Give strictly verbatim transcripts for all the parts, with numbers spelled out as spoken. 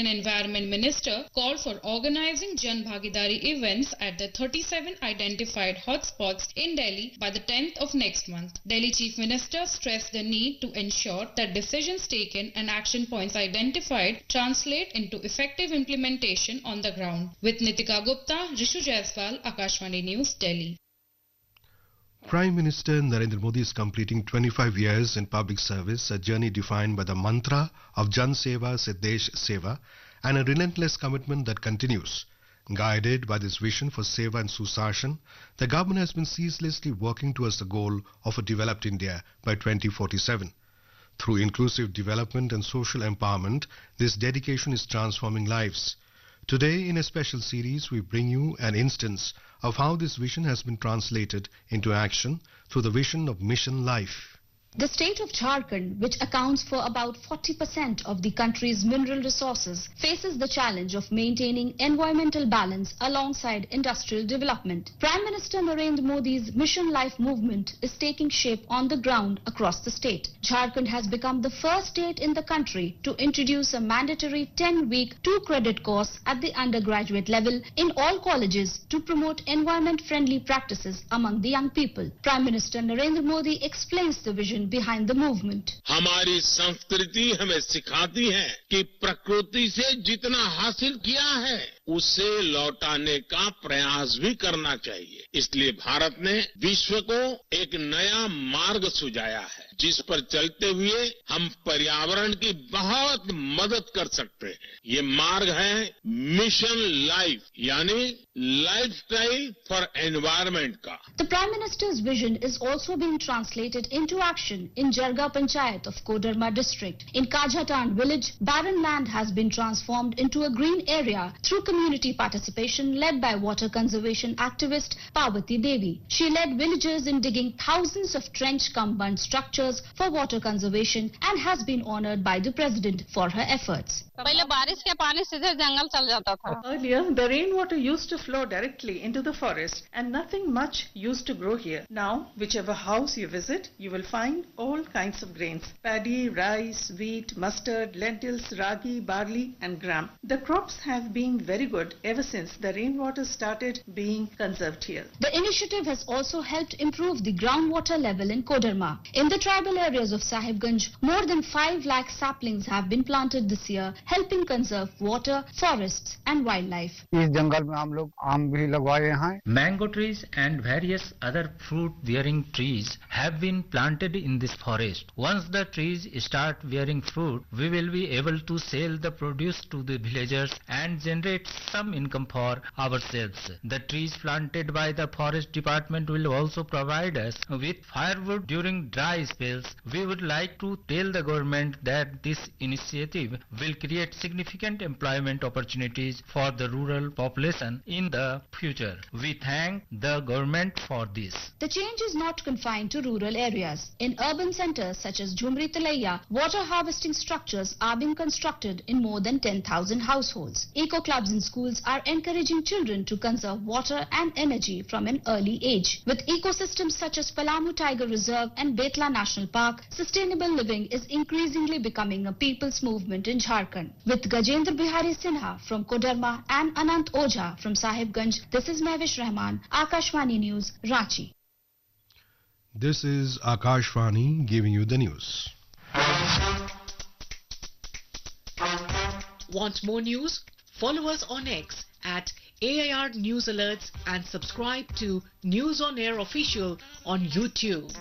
Environment Minister called for organizing Jan Bhagidari events at the thirty-seven identified hotspots in Delhi by the tenth of next month. Delhi Chief Minister stressed the need to ensure that decisions taken and action points identified translate into effective implementation on the ground. With Nitika Gupta, Rishu Jaiswal, Akashvani News, Delhi. Prime Minister Narendra Modi is completing twenty-five years in public service, a journey defined by the mantra of Jan Seva se Desh Seva and a relentless commitment that continues. Guided by this vision for Seva and Susashan, the government has been ceaselessly working towards the goal of a developed India by twenty forty-seven. Through inclusive development and social empowerment, this dedication is transforming lives. Today, in a special series, we bring you an instance of how this vision has been translated into action through the vision of Mission Life. The state of Jharkhand, which accounts for about forty percent of the country's mineral resources, faces the challenge of maintaining environmental balance alongside industrial development. Prime Minister Narendra Modi's Mission Life movement is taking shape on the ground across the state. Jharkhand has become the first state in the country to introduce a mandatory ten-week two-credit course at the undergraduate level in all colleges to promote environment-friendly practices among the young people. Prime Minister Narendra Modi explains the vision behind the movement. हमारी संस्कृति हमें सिखाती है कि प्रकृति से जितना हासिल किया है उसे लौटाने का प्रयास भी करना चाहिए। इसलिए भारत ने विश्व को एक नया मार्ग सुझाया है जिस पर चलते हुए हम पर्यावरण की बहुत मदद कर सकते हैं। ये मार्ग है मिशन लाइफ यानी लाइफस्टाइल फॉर एनवायरनमेंट का। The Prime Minister's vision is also being translated into action in Jarga Panchayat of Kodarma district. In Kajatan village, barren land has been transformed into a green area through community participation led by water conservation activist Parvati Devi. She led villagers in digging thousands of trench-cum-bund structures for water conservation and has been honored by the President for her efforts. पहले बारिश के पानी सीधे जंगल चल जाता था. Earlier, the rainwater used to flow directly into the forest and nothing much used to grow here. Now, whichever house you visit, you will find all kinds of grains. Paddy, rice, wheat, mustard, lentils, ragi, barley and gram. The crops have been very good ever since the rainwater started being conserved here. The initiative has also helped improve the groundwater level in Kodarma. In the tribal areas of Sahibganj, more than five lakh saplings have been planted this year, helping conserve water, forests and wildlife. इस जंगल में हम लोग आम भी लगवाए हैं. Mango trees and various other fruit-bearing trees have been planted in this forest. Once the trees start bearing fruit, we will be able to sell the produce to the villagers and generate some income for ourselves. The trees planted by the forest department will also provide us with firewood during dry spells. We would like to tell the government that this initiative will create significant employment opportunities for the rural population in the future. We thank the government for this. The change is not confined to rural areas. In urban centers such as Jhumri Talaiya, water harvesting structures are being constructed in more than ten thousand households. Eco clubs in schools are encouraging children to conserve water and energy from an early age. With ecosystems such as Palamu Tiger Reserve and Betla National Park, sustainable living is increasingly becoming a people's movement in Jharkhand. With Gajendra Bihari Sinha from Kodarma and Anant Ojha from Sahibganj, this is Mehwish Rahman, Akashvani News, Ranchi. This is Akashvani giving you the news. Want more news? Follow us on X at A I R News Alerts and subscribe to News on Air Official on YouTube.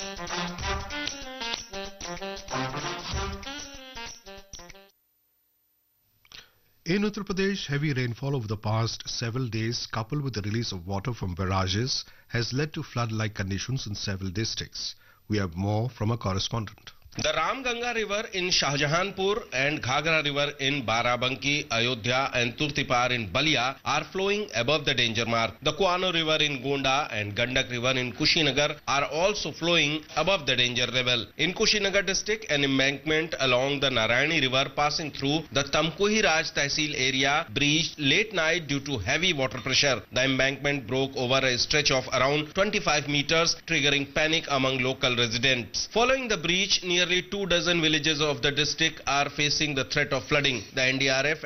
In Uttar Pradesh, heavy rainfall over the past several days, coupled with the release of water from barrages, has led to flood-like conditions in several districts. We have more from a correspondent. The Ramganga River in Shahjahanpur and Ghagra River in Barabanki, Ayodhya and Turtipar in Balia are flowing above the danger mark. The Kuano River in Gonda and Gandak River in Kushinagar are also flowing above the danger level. In Kushinagar district, an embankment along the Narayani River passing through the Tamkuhi Raj Tehsil area breached late night due to heavy water pressure. The embankment broke over a stretch of around twenty-five meters, triggering panic among local residents. Following the breach, near Nearly two dozen villages of the district are facing the threat of flooding. The N D R F